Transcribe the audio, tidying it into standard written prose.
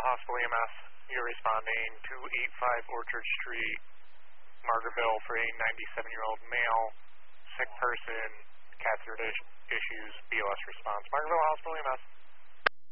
Hospital EMS. You're responding to 285 Orchard Street, Margaretville, for a 97-year-old male, sick person, catheter issues, BOS response. Margaretville Hospital EMS.